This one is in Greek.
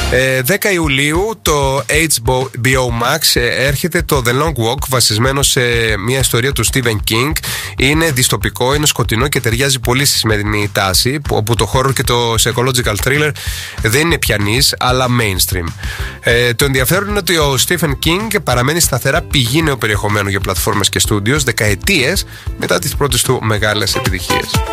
10 Ιουλίου το HBO Max έρχεται το The Long Walk, βασισμένο σε μια ιστορία του Stephen King. Είναι δυστοπικό, είναι σκοτεινό και ταιριάζει πολύ στη σημερινή τάση, όπου το horror και το psychological thriller δεν είναι πιανής αλλά mainstream. Το ενδιαφέρον είναι ότι ο Stephen King παραμένει σταθερά πηγή νέου περιεχομένου για πλατφόρμες και στούντιος δεκαετίες μετά τις πρώτες του μεγάλες επιτυχίες.